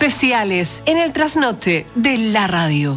especiales en el trasnoche de la radio.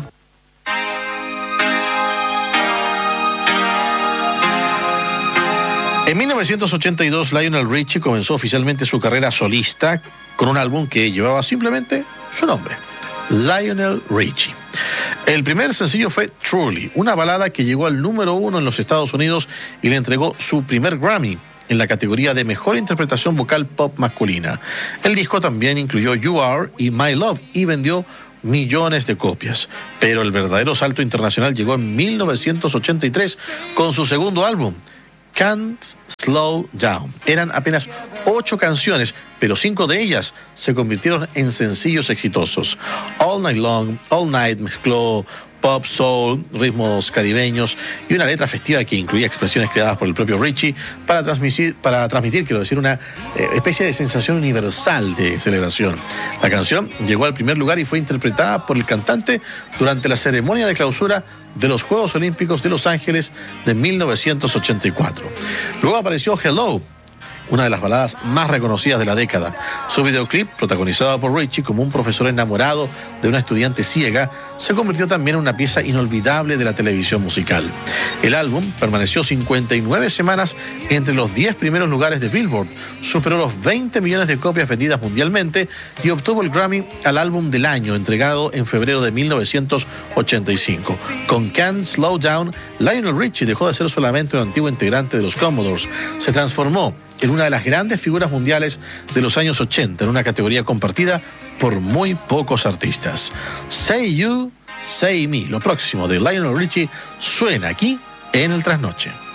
En 1982, Lionel Richie comenzó oficialmente su carrera solista con un álbum que llevaba simplemente su nombre, Lionel Richie. El primer sencillo fue Truly, una balada que llegó al número 1 en los Estados Unidos y le entregó su primer Grammy en la categoría de Mejor Interpretación Vocal Pop Masculina. El disco también incluyó You Are y My Love y vendió millones de copias. Pero el verdadero salto internacional llegó en 1983 con su segundo álbum, Can't Slow Down. Eran apenas 8 canciones, pero 5 de ellas se convirtieron en sencillos exitosos. All Night Long, All Night mezcló pop, soul, ritmos caribeños y una letra festiva que incluía expresiones creadas por el propio Richie para transmitir, quiero decir, una especie de sensación universal de celebración. La canción llegó al primer lugar y fue interpretada por el cantante durante la ceremonia de clausura de los Juegos Olímpicos de Los Ángeles de 1984. Luego apareció Hello, una de las baladas más reconocidas de la década. Su videoclip, protagonizado por Richie como un profesor enamorado de una estudiante ciega, se convirtió también en una pieza inolvidable de la televisión musical. El álbum permaneció 59 semanas entre los 10 primeros lugares de Billboard, superó los 20 millones de copias vendidas mundialmente y obtuvo el Grammy al álbum del año, entregado en febrero de 1985. Con Can't Slow Down, Lionel Richie dejó de ser solamente un antiguo integrante de los Commodores. Se transformó en una de las grandes figuras mundiales de los años 80, en una categoría compartida por muy pocos artistas. Say You, Say Me, lo próximo de Lionel Richie, suena aquí en el Trasnoche.